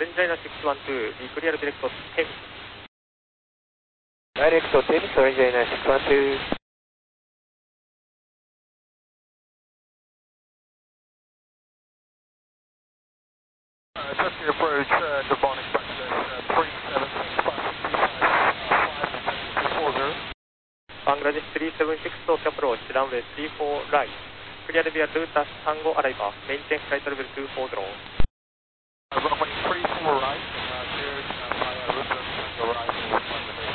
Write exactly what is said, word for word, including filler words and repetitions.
Orange six one two, be clear direct ten. Direct ten, Orange six one two. Uh, just the approach, uh, good morning, Bangladesh, uh, three seven six five two five five four zero. Bangladesh three seven six Talk approach, runway three four right. Clear via Lutas Tango arrival, maintain flight level two four zero. Uh, runway